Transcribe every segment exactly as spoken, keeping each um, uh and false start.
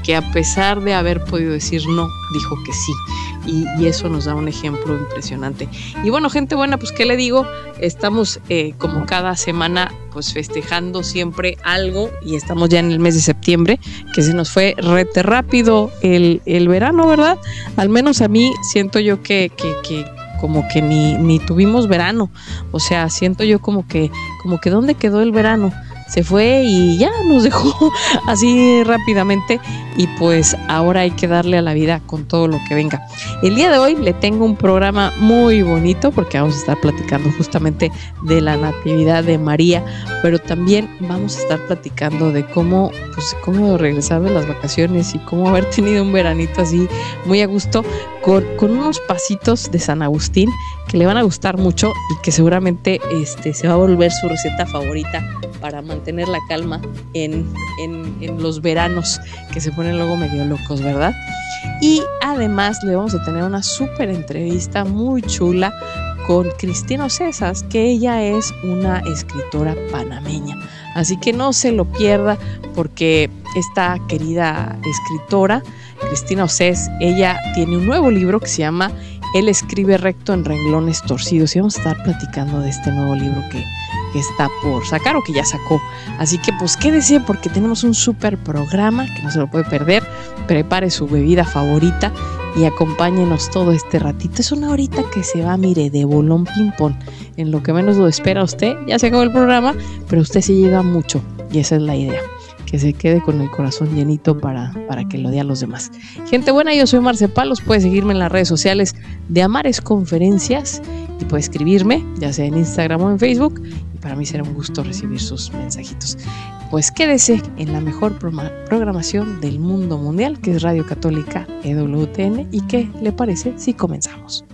que a pesar de haber podido decir no, dijo que sí. Y, y eso nos da un ejemplo impresionante. Y bueno, gente buena, pues qué le digo, estamos eh, como cada semana pues festejando siempre algo y estamos ya en el mes de septiembre, que se nos fue rete rápido el, el verano, ¿verdad? Al menos a mí siento yo que, que, que como que ni, ni tuvimos verano, o sea, siento yo como que, como que ¿dónde quedó el verano? Se fue y ya nos dejó así rápidamente y pues ahora hay que darle a la vida con todo lo que venga. El día de hoy le tengo un programa muy bonito porque vamos a estar platicando justamente de la Natividad de María, pero también vamos a estar platicando de cómo, pues, cómo regresar de las vacaciones y cómo haber tenido un veranito así muy a gusto con, con unos pasitos de San Agustín que le van a gustar mucho y que seguramente este, se va a volver su receta favorita para mantener la calma en, en, en los veranos que se ponen luego medio locos, ¿verdad? Y además le vamos a tener una súper entrevista muy chula con Cristina Ocesas, que ella es una escritora panameña. Así que no se lo pierda porque esta querida escritora, Cristina Ocesas, ella tiene un nuevo libro que se llama Él escribe recto en renglones torcidos y vamos a estar platicando de este nuevo libro que que está por sacar o que ya sacó. Así que pues quédese porque tenemos un súper programa que no se lo puede perder. Prepare su bebida favorita y acompáñenos todo este ratito. Es una horita que se va, mire, de bolón ping-pong. En lo que menos lo espera usted, ya se acabó el programa, pero usted se lleva mucho y esa es la idea. Que se quede con el corazón llenito para, para que lo dé a los demás. Gente buena, yo soy Marce Palos. Puede seguirme en las redes sociales de Amares Conferencias y puede escribirme, ya sea en Instagram o en Facebook. Y para mí será un gusto recibir sus mensajitos. Pues quédese en la mejor programación del mundo mundial, que es Radio Católica E W T N. ¿Y qué le parece si comenzamos?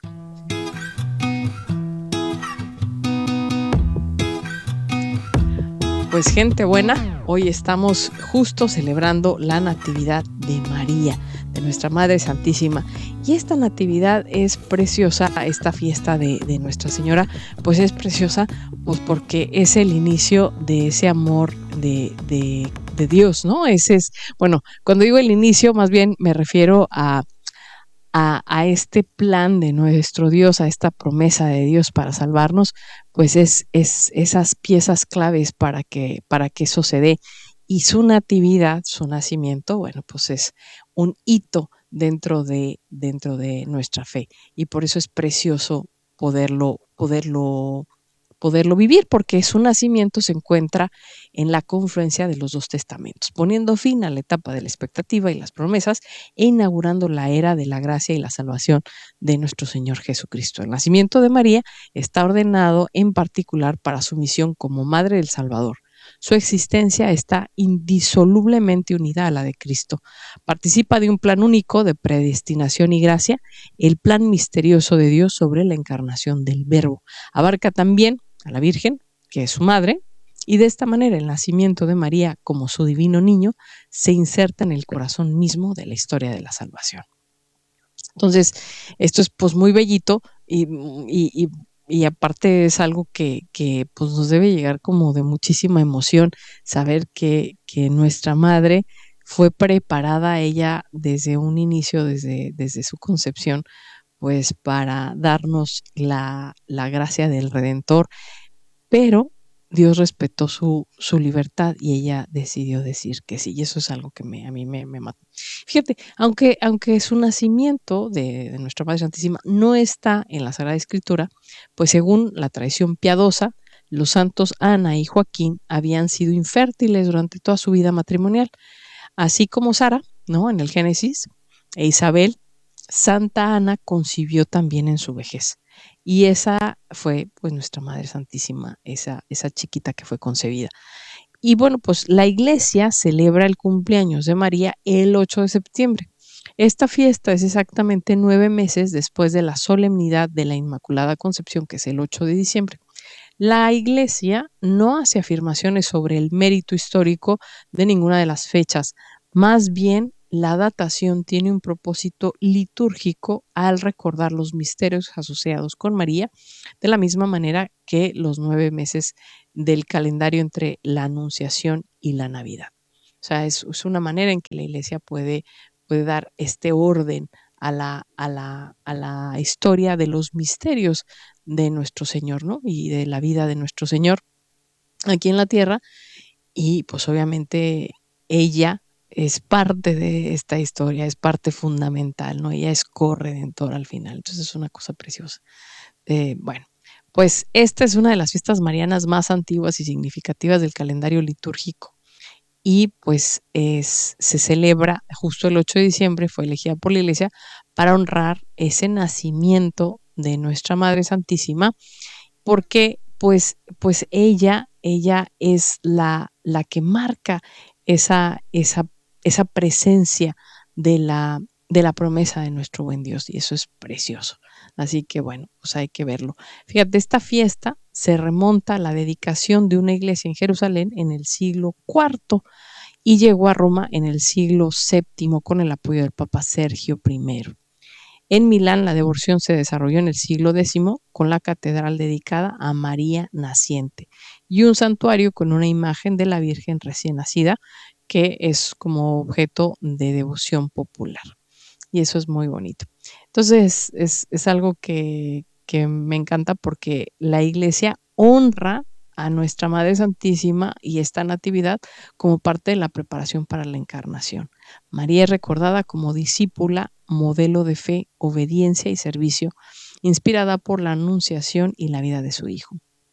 Pues gente buena, hoy estamos justo celebrando la Natividad de María, de nuestra Madre Santísima. Y esta Natividad es preciosa, esta fiesta de, de Nuestra Señora, pues es preciosa pues porque es el inicio de ese amor de, de, de Dios, ¿no? Ese es, bueno, cuando digo el inicio, más bien me refiero a A, a este plan de nuestro Dios, a esta promesa de Dios para salvarnos, pues es, es esas piezas claves para que, para que eso se dé. Y su natividad, su nacimiento, bueno, pues es un hito dentro de, dentro de nuestra fe. Y por eso es precioso poderlo, poderlo poderlo vivir, porque su nacimiento se encuentra en la confluencia de los dos testamentos, poniendo fin a la etapa de la expectativa y las promesas e inaugurando la era de la gracia y la salvación de nuestro Señor Jesucristo. El nacimiento de María está ordenado en particular para su misión como Madre del Salvador. Su existencia está indisolublemente unida a la de Cristo. Participa de un plan único de predestinación y gracia, el plan misterioso de Dios sobre la encarnación del Verbo. Abarca también a la Virgen, que es su madre, y de esta manera el nacimiento de María como su divino niño se inserta en el corazón mismo de la historia de la salvación. Entonces, esto es pues muy bellito y, y, y, y aparte es algo que, que pues nos debe llegar como de muchísima emoción, saber que, que nuestra madre fue preparada ella desde un inicio, desde, desde su concepción, pues para darnos la, la gracia del Redentor, pero Dios respetó su, su libertad y ella decidió decir que sí, y eso es algo que me, a mí me, me mató. Fíjate, aunque, aunque su nacimiento de, de nuestra Madre Santísima no está en la Sagrada Escritura, pues según la tradición piadosa, los santos Ana y Joaquín habían sido infértiles durante toda su vida matrimonial, así como Sara, ¿no? En el Génesis, e Isabel. Santa Ana concibió también en su vejez y esa fue pues nuestra Madre Santísima, esa, esa chiquita que fue concebida. Y bueno, pues la iglesia celebra el cumpleaños de María el ocho de septiembre. Esta fiesta es exactamente nueve meses después de la solemnidad de la Inmaculada Concepción, que es el ocho de diciembre. La iglesia no hace afirmaciones sobre el mérito histórico de ninguna de las fechas, más bien la datación tiene un propósito litúrgico al recordar los misterios asociados con María, de la misma manera que los nueve meses del calendario entre la Anunciación y la Navidad. sea, es, es una manera en que la iglesia puede, puede dar este orden a la, a, la, a la historia de los misterios de nuestro Señor, ¿no? Y de la vida de nuestro Señor aquí en la tierra. Y pues obviamente ella es parte de esta historia, es parte fundamental, ¿no? Ella es corredentora al final. Entonces es una cosa preciosa. Eh, bueno, pues esta es una de las fiestas marianas más antiguas y significativas del calendario litúrgico. Y pues es, se celebra justo el ocho de diciembre, fue elegida por la iglesia para honrar ese nacimiento de nuestra Madre Santísima, porque pues, pues ella, ella es la, la que marca esa, esa, esa presencia de la, de la promesa de nuestro buen Dios, y eso es precioso. Así que bueno, pues hay que verlo. Fíjate, esta fiesta se remonta a la dedicación de una iglesia en Jerusalén en el siglo cuarto y llegó a Roma en el siglo séptimo con el apoyo del Papa Sergio primero. En Milán la devoción se desarrolló en el siglo décimo con la catedral dedicada a María Naciente y un santuario con una imagen de la Virgen recién nacida que es como objeto de devoción popular. Y eso es muy bonito. Entonces es, es algo que, que me encanta porque la iglesia honra a nuestra Madre Santísima y esta natividad como parte de la preparación para la encarnación. María es recordada como discípula, modelo de fe, obediencia y servicio, inspirada por la anunciación y la vida de su hijo.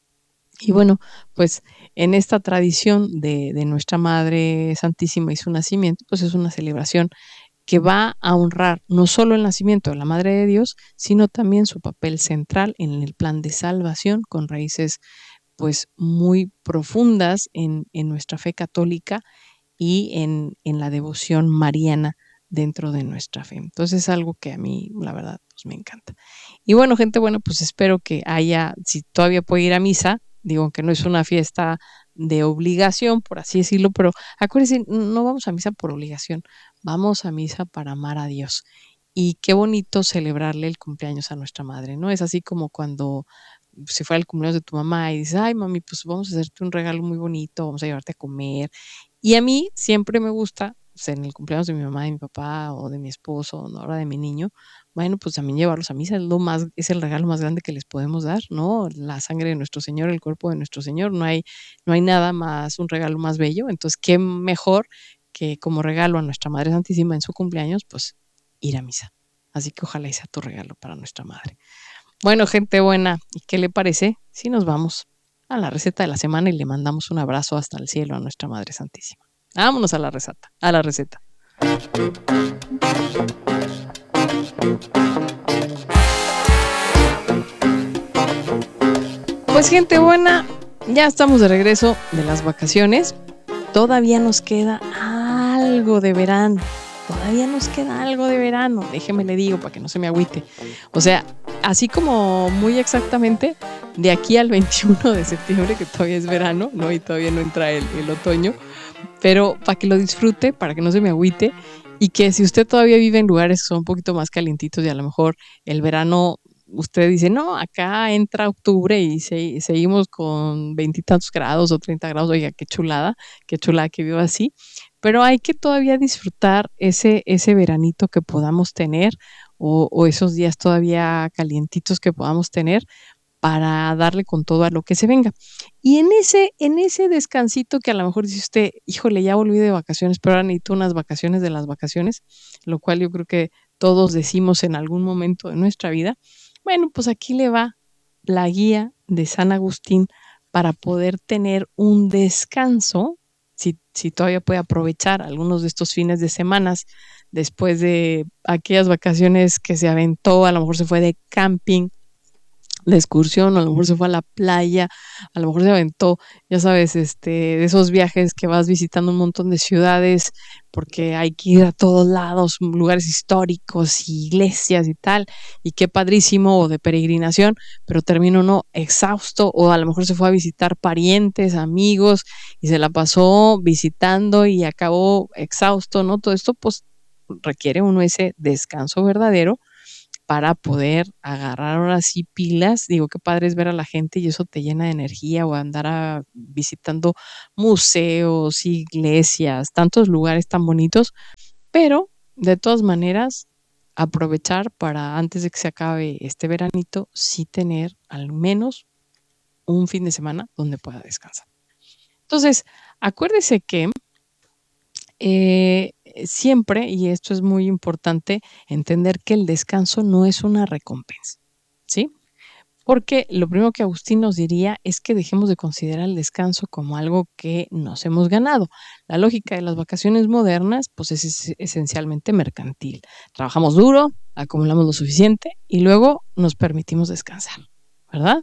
Y bueno, pues en esta tradición de, de nuestra Madre Santísima y su nacimiento, pues es una celebración que va a honrar no solo el nacimiento de la Madre de Dios, sino también su papel central en el plan de salvación con raíces pues muy profundas en, en nuestra fe católica y en, en la devoción mariana dentro de nuestra fe. Entonces es algo que a mí, la verdad, pues me encanta. Y bueno, gente, bueno, pues espero que haya, si todavía puede ir a misa, digo que no es una fiesta de obligación, por así decirlo, pero acuérdense, no vamos a misa por obligación, vamos a misa para amar a Dios. Y qué bonito celebrarle el cumpleaños a nuestra madre, ¿no? Es así como cuando se fue al cumpleaños de tu mamá y dices, ay mami, pues vamos a hacerte un regalo muy bonito, vamos a llevarte a comer. Y a mí siempre me gusta, o sea, en el cumpleaños de mi mamá, de mi papá o de mi esposo, o ahora de mi niño, bueno, pues también llevarlos a misa es lo más, es el regalo más grande que les podemos dar, ¿no? La sangre de nuestro Señor, el cuerpo de nuestro Señor, no hay, no hay nada más, un regalo más bello. Entonces, qué mejor que como regalo a nuestra Madre Santísima en su cumpleaños, pues ir a misa. Así que ojalá sea tu regalo para nuestra madre. Bueno, gente buena, ¿y qué le parece si nos vamos a la receta de la semana y le mandamos un abrazo hasta el cielo a nuestra Madre Santísima? Vámonos a la receta, a la receta. Pues gente buena, ya estamos de regreso de las vacaciones. Todavía nos queda algo de verano. Todavía nos queda algo de verano, déjeme le digo para que no se me agüite. O sea, así como muy exactamente de aquí al veintiuno de septiembre, que todavía es verano, ¿no? Y todavía no entra el, el otoño, pero para que lo disfrute, para que no se me agüite, y que si usted todavía vive en lugares que son un poquito más calientitos y a lo mejor el verano, usted dice, no, acá entra octubre y se, seguimos con veintitantos grados o treinta grados, oiga, qué chulada, qué chulada que vivo así. Pero hay que todavía disfrutar ese, ese veranito que podamos tener o, o esos días todavía calientitos que podamos tener para darle con todo a lo que se venga. Y en ese, en ese descansito que a lo mejor dice usted, híjole, ya volví de vacaciones, pero ahora necesito unas vacaciones de las vacaciones, lo cual yo creo que todos decimos en algún momento de nuestra vida. Bueno, pues aquí le va la guía de San Agustín para poder tener un descanso. Si, si todavía puede aprovechar algunos de estos fines de semanas después de aquellas vacaciones que se aventó, a lo mejor se fue de camping, de excursión, a lo mejor se fue a la playa, a lo mejor se aventó, ya sabes, este, de esos viajes que vas visitando un montón de ciudades porque hay que ir a todos lados, lugares históricos, iglesias y tal, y qué padrísimo, o de peregrinación, pero terminó uno exhausto, o a lo mejor se fue a visitar parientes, amigos, y se la pasó visitando y acabó exhausto, ¿no? Todo esto pues requiere uno ese descanso verdadero para poder agarrar ahora sí pilas. Digo, qué padre es ver a la gente y eso te llena de energía, o andar a- visitando museos, iglesias, tantos lugares tan bonitos, pero de todas maneras aprovechar para antes de que se acabe este veranito, sí tener al menos un fin de semana donde pueda descansar. Entonces, acuérdese que eh, siempre, y esto es muy importante, entender que el descanso no es una recompensa, ¿sí? Porque lo primero que Agustín nos diría es que dejemos de considerar el descanso como algo que nos hemos ganado. La lógica de las vacaciones modernas, pues es, es esencialmente mercantil. Trabajamos duro, acumulamos lo suficiente y luego nos permitimos descansar, ¿verdad?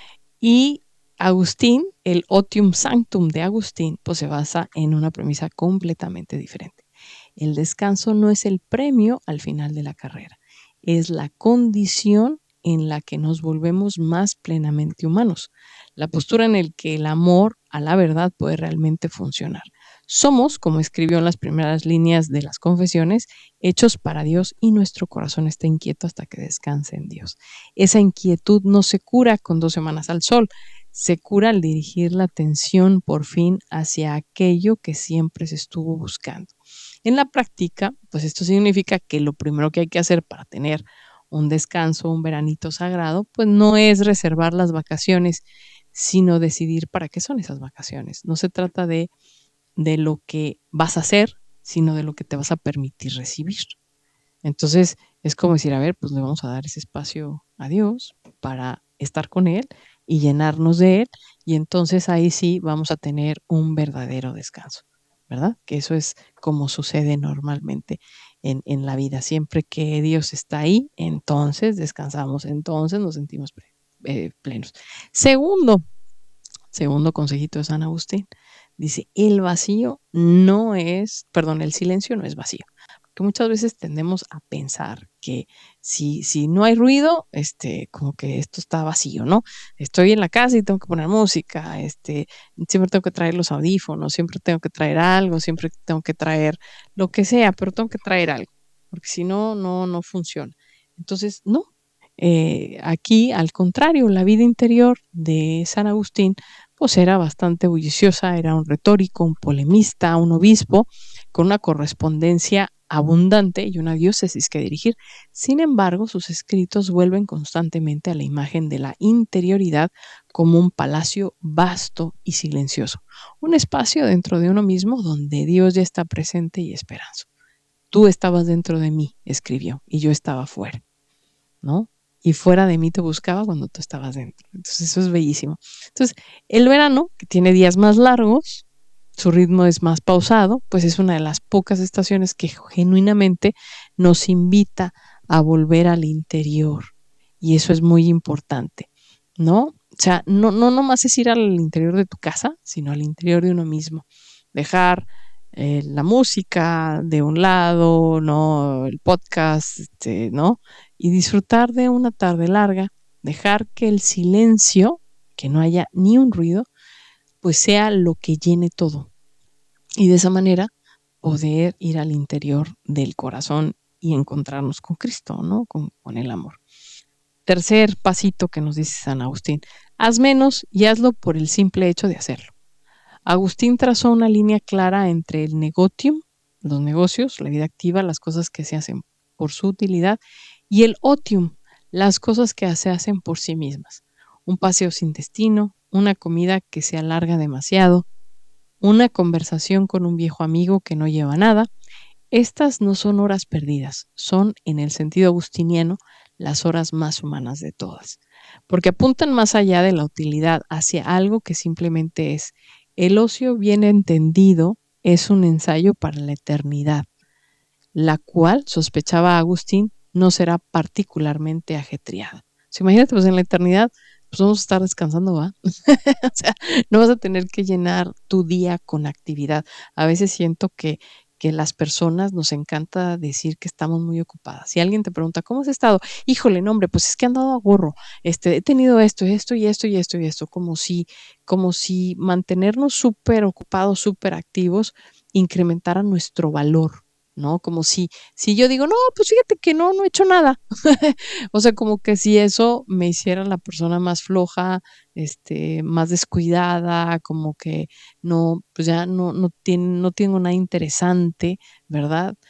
Y Agustín, el otium sanctum de Agustín, pues se basa en una premisa completamente diferente. El descanso no es el premio al final de la carrera, es la condición en la que nos volvemos más plenamente humanos, la postura en la que el amor a la verdad puede realmente funcionar. Somos, como escribió en las primeras líneas de las confesiones, hechos para Dios y nuestro corazón está inquieto hasta que descanse en Dios. Esa inquietud no se cura con dos semanas al sol, se cura al dirigir la atención por fin hacia aquello que siempre se estuvo buscando. En la práctica, pues esto significa que lo primero que hay que hacer para tener un descanso, un veranito sagrado, pues no es reservar las vacaciones, sino decidir para qué son esas vacaciones. No se trata de, de lo que vas a hacer, sino de lo que te vas a permitir recibir. Entonces, es como decir, a ver, pues le vamos a dar ese espacio a Dios para estar con Él y llenarnos de Él, y entonces ahí sí vamos a tener un verdadero descanso, ¿verdad? Que eso es como sucede normalmente en, en la vida. Siempre que Dios está ahí, entonces descansamos, entonces nos sentimos eh, plenos. Segundo, segundo consejito de San Agustín, dice, el vacío no es, perdón, el silencio no es vacío. Que muchas veces tendemos a pensar que si, si no hay ruido, este, como que esto está vacío, ¿no? Estoy en la casa y tengo que poner música, este, siempre tengo que traer los audífonos, siempre tengo que traer algo, siempre tengo que traer lo que sea, pero tengo que traer algo, porque si no, no, no funciona. Entonces, no. Eh, aquí, al contrario, la vida interior de San Agustín, pues era bastante bulliciosa, era un retórico, un polemista, un obispo, con una correspondencia abundante y una diócesis que dirigir. Sin embargo, sus escritos vuelven constantemente a la imagen de la interioridad como un palacio vasto y silencioso, un espacio dentro de uno mismo donde Dios ya está presente y esperanza. Tú estabas dentro de mí, escribió, y yo estaba fuera, ¿no? Y fuera de mí te buscaba cuando tú estabas dentro. Entonces eso es bellísimo. Entonces, el verano, que tiene días más largos, su ritmo es más pausado, pues es una de las pocas estaciones que genuinamente nos invita a volver al interior. Y eso es muy importante, ¿no? O sea, no, no nomás es ir al interior de tu casa, sino al interior de uno mismo. Dejar eh, la música de un lado, ¿no? El podcast, este, ¿no? Y disfrutar de una tarde larga, dejar que el silencio, que no haya ni un ruido, pues sea lo que llene todo. Y de esa manera poder ir al interior del corazón y encontrarnos con Cristo, ¿no? Con, con el amor. Tercer pasito que nos dice San Agustín, haz menos y hazlo por el simple hecho de hacerlo. Agustín trazó una línea clara entre el negotium, los negocios, la vida activa, las cosas que se hacen por su utilidad, y el otium, las cosas que se hacen por sí mismas. Un paseo sin destino, una comida que se alarga demasiado, una conversación con un viejo amigo que no lleva nada. Estas no son horas perdidas, son, en el sentido agustiniano, las horas más humanas de todas, porque apuntan más allá de la utilidad hacia algo que simplemente es. El ocio bien entendido es un ensayo para la eternidad, la cual, sospechaba Agustín, no será particularmente ajetreada. O sea, imagínate, pues en la eternidad, pues vamos a estar descansando, ¿va? O sea, no vas a tener que llenar tu día con actividad. A veces siento que, que las personas nos encanta decir que estamos muy ocupadas. Si alguien te pregunta, ¿cómo has estado? Híjole, no, hombre, pues es que he andado a gorro. Este, he tenido esto, esto y esto y esto y esto, como si, como si mantenernos súper ocupados, súper activos, incrementara nuestro valor. ¿no? Como si si yo digo: "No, pues fíjate que no, no he hecho nada". O sea, como que si eso me hiciera la persona más floja, este, más descuidada, como que no, pues ya no no tien no tengo nada interesante, ¿verdad?